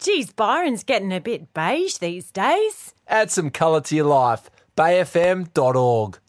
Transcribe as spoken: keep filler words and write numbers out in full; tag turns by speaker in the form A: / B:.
A: Geez, Byron's getting a bit beige these days.
B: Add some colour to your life. bay f m dot org.